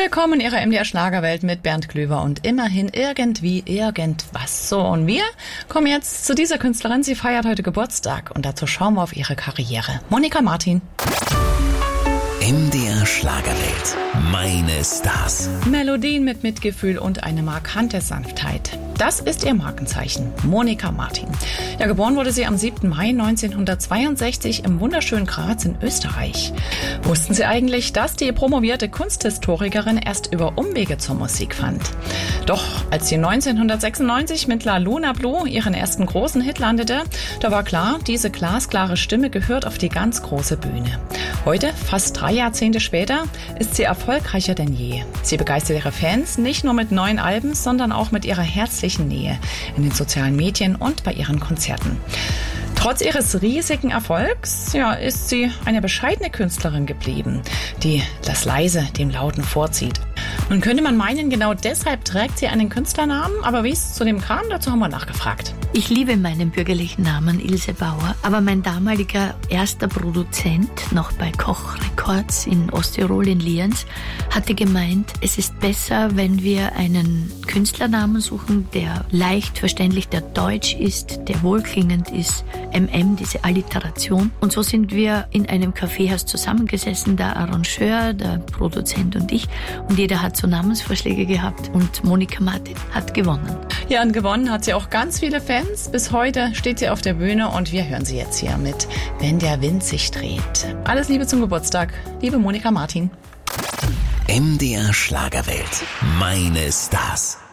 Willkommen in Ihrer MDR Schlagerwelt mit Bernd Klöver und immerhin irgendwie irgendwas. So, und wir kommen jetzt zu dieser Künstlerin. Sie feiert heute Geburtstag und dazu schauen wir auf ihre Karriere. Monika Martin. MDR Schlagerwelt. Meine Stars. Melodien mit Mitgefühl und eine markante Sanftheit. Das ist ihr Markenzeichen, Monika Martin. Ja, geboren wurde sie am 7. Mai 1962 im wunderschönen Graz in Österreich. Wussten Sie eigentlich, dass die promovierte Kunsthistorikerin erst über Umwege zur Musik fand? Doch als sie 1996 mit La Luna Blue ihren ersten großen Hit landete, da war klar, diese glasklare Stimme gehört auf die ganz große Bühne. Heute, fast 3 Jahrzehnte später, ist sie erfolgreicher denn je. Sie begeistert ihre Fans nicht nur mit neuen Alben, sondern auch mit ihrer herzlichen Nähe in den sozialen Medien und bei ihren Konzerten. Trotz ihres riesigen Erfolgs, ist sie eine bescheidene Künstlerin geblieben, die das Leise dem Lauten vorzieht. Nun könnte man meinen, genau deshalb trägt sie einen Künstlernamen, aber wie es zu dem kam, dazu haben wir nachgefragt. Ich liebe meinen bürgerlichen Namen Ilse Bauer, aber mein damaliger erster Produzent, noch bei Koch Records in Osttirol in Lienz, hatte gemeint, es ist besser, wenn wir einen Künstlernamen suchen, der leicht verständlich, der deutsch ist, der wohlklingend ist, diese Alliteration. Und so sind wir in einem Kaffeehaus zusammengesessen, der Arrangeur, der Produzent und ich, und jeder hat so Namensvorschläge gehabt und Monika Martin hat gewonnen. Ja, und gewonnen hat sie auch ganz viele Fans. Bis heute steht sie auf der Bühne und wir hören sie jetzt hier mit Wenn der Wind sich dreht. Alles Liebe zum Geburtstag, liebe Monika Martin. MDR Schlagerwelt. Meine Stars.